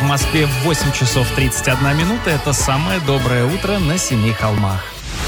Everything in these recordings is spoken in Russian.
Москве 8 часов 31 минута. Это самое доброе утро на Семи холмах.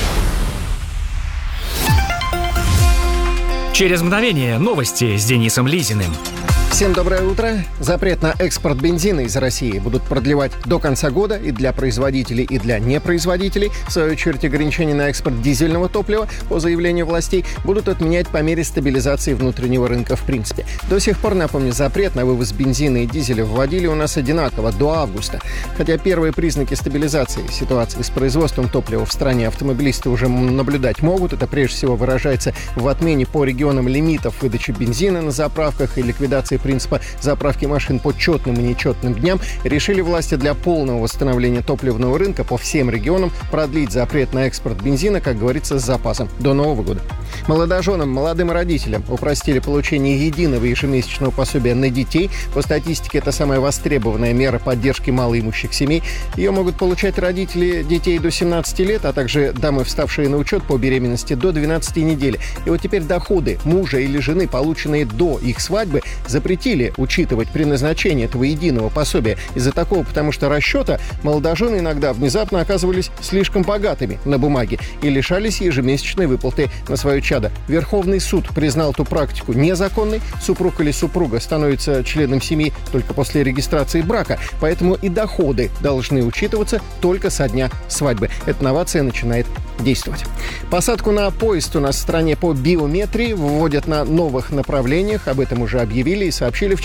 Через мгновение новости с Денисом Лизиным. Всем доброе утро. Запрет на экспорт бензина из России будут продлевать до конца года и для производителей, и для непроизводителей. В свою очередь, ограничения на экспорт дизельного топлива, по заявлению властей, будут отменять по мере стабилизации внутреннего рынка в принципе. До сих пор, напомню, запрет на вывоз бензина и дизеля вводили у нас одинаково до августа. Хотя первые признаки стабилизации ситуации с производством топлива в стране автомобилисты уже наблюдать могут. Это прежде всего выражается в отмене по регионам лимитов выдачи бензина на заправках и ликвидации принципа заправки машин по четным и нечетным дням, решили власти для полного восстановления топливного рынка по всем регионам продлить запрет на экспорт бензина, как говорится, с запасом до Нового года. Молодоженам, молодым родителям упростили получение единого ежемесячного пособия на детей. По статистике, это самая востребованная мера поддержки малоимущих семей. Ее могут получать родители детей до 17 лет, а также дамы, вставшие на учет по беременности до 12 недель. И вот теперь доходы мужа или жены, полученные до их свадьбы, запретили учитывать при назначении этого единого пособия. Из-за такого, потому что расчета молодожены иногда внезапно оказывались слишком богатыми на бумаге и лишались ежемесячной выплаты на свое чадо. Верховный суд признал эту практику незаконной. Супруг или супруга становится членом семьи только после регистрации брака, поэтому и доходы должны учитываться только со дня свадьбы. Эта новация начинает действовать. Посадку на поезд у нас в стране по биометрии вводят на новых направлениях. Об этом уже объявили и сообщили